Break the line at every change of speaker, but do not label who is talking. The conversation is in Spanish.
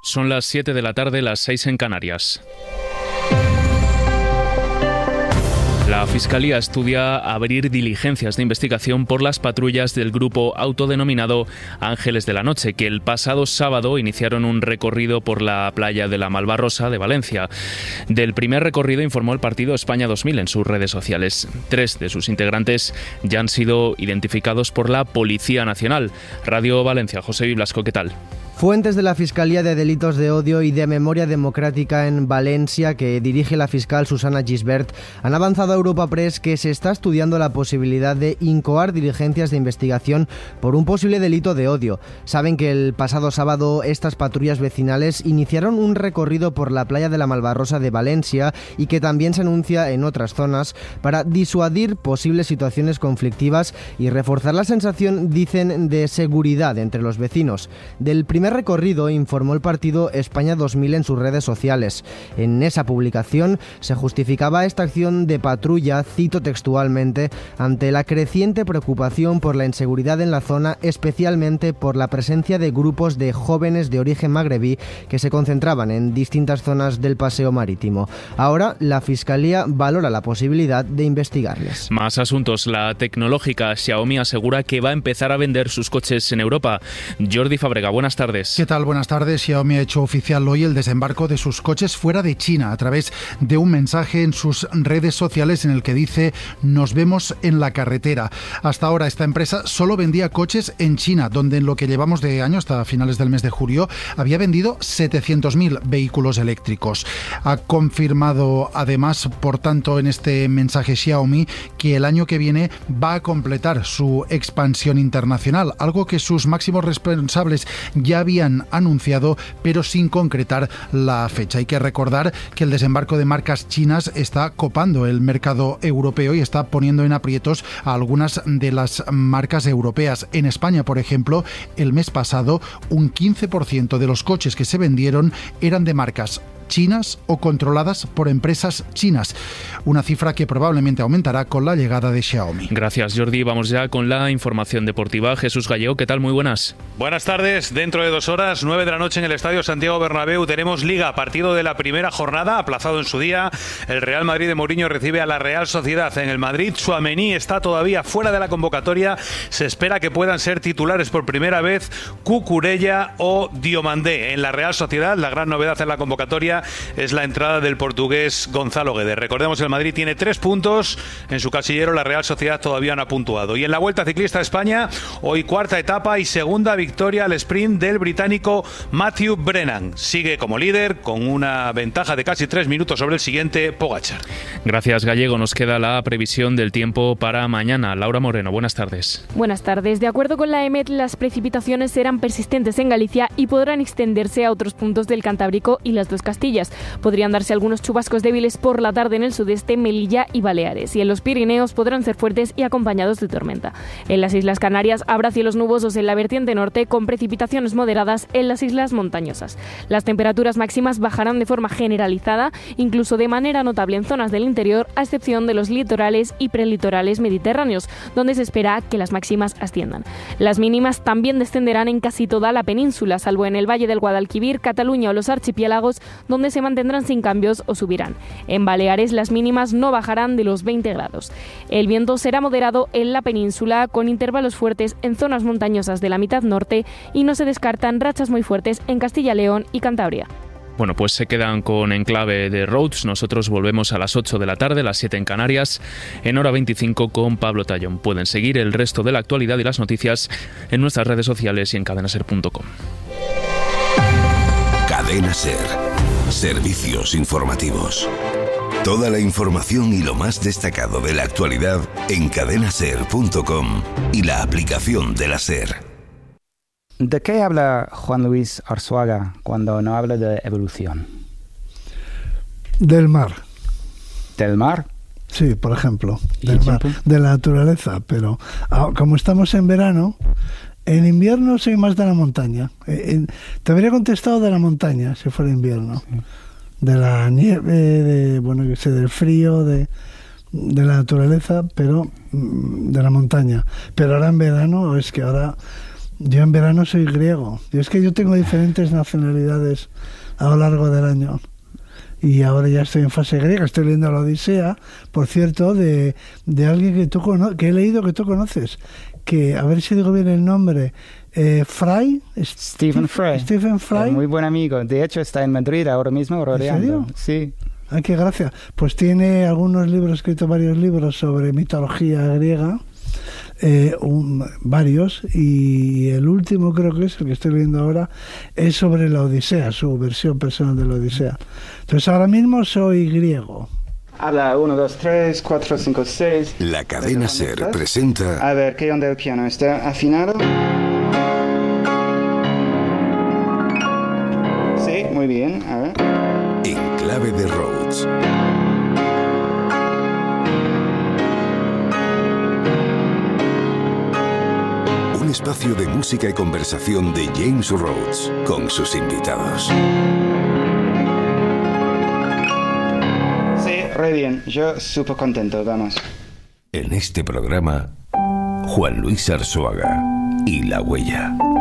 Son las 7 de la tarde, las 6 en Canarias. La Fiscalía estudia abrir diligencias de investigación por las patrullas del grupo autodenominado Ángeles de la Noche, que el pasado sábado iniciaron un recorrido por la playa de la Malvarrosa de Valencia. Del primer recorrido informó el partido España 2000 en sus redes sociales. 3 de sus integrantes ya han sido identificados por la Policía Nacional. Radio Valencia, José Blasco, ¿qué tal?
Fuentes de la Fiscalía de Delitos de Odio y de Memoria Democrática en Valencia, que dirige la fiscal Susana Gisbert, han avanzado a Europa Press que se está estudiando la posibilidad de incoar diligencias de investigación por un posible delito de odio. Saben que el pasado sábado estas patrullas vecinales iniciaron un recorrido por la playa de la Malvarrosa de Valencia y que también se anuncia en otras zonas para disuadir posibles situaciones conflictivas y reforzar la sensación, dicen, de seguridad entre los vecinos. Del primer recorrido informó el partido España 2000 en sus redes sociales. En esa publicación se justificaba esta acción de patrulla, cito textualmente, ante la creciente preocupación por la inseguridad en la zona, especialmente por la presencia de grupos de jóvenes de origen magrebí que se concentraban en distintas zonas del paseo marítimo. Ahora la Fiscalía valora la posibilidad de investigarles.
Más asuntos. La tecnológica Xiaomi asegura que va a empezar a vender sus coches en Europa. Jordi Fábrega, buenas tardes.
¿Qué tal? Buenas tardes. Xiaomi ha hecho oficial hoy el desembarco de sus coches fuera de China a través de un mensaje en sus redes sociales en el que dice: nos vemos en la carretera. Hasta ahora esta empresa solo vendía coches en China, donde en lo que llevamos de año, hasta finales del mes de julio, había vendido 700.000 vehículos eléctricos. Ha confirmado además, por tanto, en este mensaje Xiaomi, que el año que viene va a completar su expansión internacional, algo que sus máximos responsables ya habían anunciado, pero sin concretar la fecha. Hay que recordar que el desembarco de marcas chinas está copando el mercado europeo y está poniendo en aprietos a algunas de las marcas europeas. En España, por ejemplo, el mes pasado, un 15% de los coches que se vendieron eran de marcas chinas o controladas por empresas chinas, una cifra que probablemente aumentará con la llegada de Xiaomi.
Gracias, Jordi. Vamos ya con la información deportiva. Jesús Gallego, ¿qué tal? Muy buenas.
Buenas tardes. Dentro de 2 horas, 9 de la noche en el Estadio Santiago Bernabéu, tenemos Liga, partido de la primera jornada, aplazado en su día. El Real Madrid de Mourinho recibe a la Real Sociedad en el Madrid. Tchouaméni está todavía fuera de la convocatoria. Se espera que puedan ser titulares por primera vez Cucurella o Diomandé. En la Real Sociedad, la gran novedad en la convocatoria es la entrada del portugués Gonzalo Guedes. Recordemos, el Madrid tiene 3 puntos en su casillero, la Real Sociedad todavía no ha puntuado. Y en la Vuelta Ciclista a España, hoy cuarta etapa y segunda victoria al sprint del británico Matthew Brennan. Sigue como líder con una ventaja de casi 3 minutos sobre el siguiente, Pogačar.
Gracias, Gallego. Nos queda la previsión del tiempo para mañana. Laura Moreno, buenas tardes.
Buenas tardes. De acuerdo con la EMET, las precipitaciones serán persistentes en Galicia y podrán extenderse a otros puntos del Cantábrico y las dos Castillas. Podrían darse algunos chubascos débiles por la tarde en el sudeste, Melilla y Baleares, y en los Pirineos podrán ser fuertes y acompañados de tormenta. En las Islas Canarias habrá cielos nubosos en la vertiente norte, con precipitaciones moderadas en las islas montañosas. Las temperaturas máximas bajarán de forma generalizada, incluso de manera notable en zonas del interior, a excepción de los litorales y prelitorales mediterráneos, donde se espera que las máximas asciendan. Las mínimas también descenderán en casi toda la península, salvo en el Valle del Guadalquivir, Cataluña o los archipiélagos, donde se mantendrán sin cambios o subirán. En Baleares las mínimas no bajarán de los 20 grados. El viento será moderado en la península, con intervalos fuertes en zonas montañosas de la mitad norte, y no se descartan rachas muy fuertes en Castilla, León y Cantabria.
Bueno, pues se quedan con Enclave de Roads. Nosotros volvemos a las 8 de la tarde, las 7 en Canarias, en hora 25 con Pablo Tallón. Pueden seguir el resto de la actualidad y las noticias en nuestras redes sociales y en cadenaser.com.
Cadena Ser. Servicios informativos. Toda la información y lo más destacado de la actualidad en cadenaser.com y la aplicación de la SER.
¿De qué habla Juan Luis Arzuaga cuando no habla de evolución?
Del mar.
¿Del mar?
Sí, por ejemplo, del mar, de la naturaleza, pero como estamos en verano, en invierno soy más de la montaña. Te habría contestado de la montaña si fuera invierno. Sí. De la nieve, del frío, de la naturaleza, pero de la montaña. Pero ahora en verano, es que ahora Yo en verano soy griego. Y es que yo tengo diferentes nacionalidades a lo largo del año. Y ahora ya estoy en fase griega, estoy leyendo la Odisea, por cierto, de alguien que he leído que tú conoces, que, a ver si digo bien el nombre,
Stephen Fry.
Stephen Fry.
Muy buen amigo. De hecho, está en Madrid ahora mismo rodeando.
¿En serio? Sí. Ay, qué gracia. Pues tiene algunos libros, escrito varios libros sobre mitología griega, varios, y el último creo que es el que estoy leyendo ahora, es sobre la Odisea, su versión personal de la Odisea. Entonces ahora mismo soy griego.
Habla 1, 2, 3, 4, 5, 6.
La cadena SER presenta...
A ver, ¿qué onda el piano? ¿Está afinado? Sí, muy bien. A ver.
En clave de Rhodes. Un espacio de música y conversación de James Rhodes con sus invitados.
Sí, re bien. Yo súper contento, vamos.
En este programa, Juan Luis Arzuaga y La Huella.